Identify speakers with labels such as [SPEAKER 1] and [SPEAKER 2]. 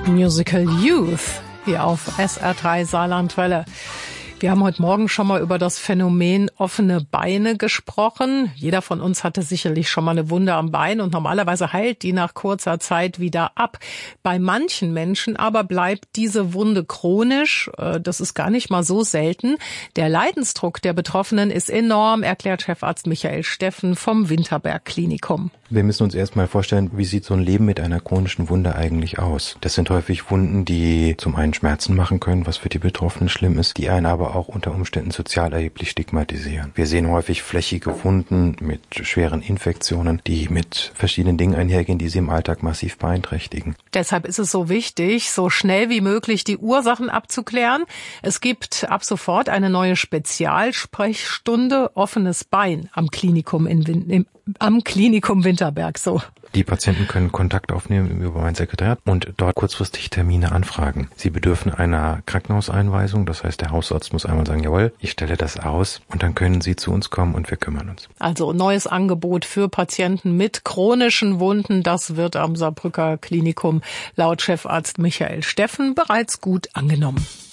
[SPEAKER 1] Musical Youth hier auf SR3 Saarlandwelle. Wir haben heute Morgen schon mal über das Phänomen offene Beine gesprochen. Jeder von uns hatte sicherlich schon mal eine Wunde am Bein und normalerweise heilt die nach kurzer Zeit wieder ab. Bei manchen Menschen aber bleibt diese Wunde chronisch. Das ist gar nicht mal so selten. Der Leidensdruck der Betroffenen ist enorm, erklärt Chefarzt Michael Steffen vom Winterberg Klinikum.
[SPEAKER 2] Wir müssen uns erstmal vorstellen, wie sieht so ein Leben mit einer chronischen Wunde eigentlich aus? Das sind häufig Wunden, die zum einen Schmerzen machen können, was für die Betroffenen schlimm ist, die einen aber auch unter Umständen sozial erheblich stigmatisieren. Wir sehen häufig flächige Wunden mit schweren Infektionen, die mit verschiedenen Dingen einhergehen, die sie im Alltag massiv beeinträchtigen.
[SPEAKER 1] Deshalb ist es so wichtig, so schnell wie möglich die Ursachen abzuklären. Es gibt ab sofort eine neue Spezialsprechstunde Offenes Bein am Klinikum Winterberg. So.
[SPEAKER 2] Die Patienten können Kontakt aufnehmen über mein Sekretariat und dort kurzfristig Termine anfragen. Sie bedürfen einer Krankenhauseinweisung, das heißt, der Hausarzt muss einmal sagen, jawohl, ich stelle das aus und dann können Sie zu uns kommen und wir kümmern uns.
[SPEAKER 1] Also neues Angebot für Patienten mit chronischen Wunden, das wird am Saarbrücker Klinikum laut Chefarzt Michael Steffen bereits gut angenommen.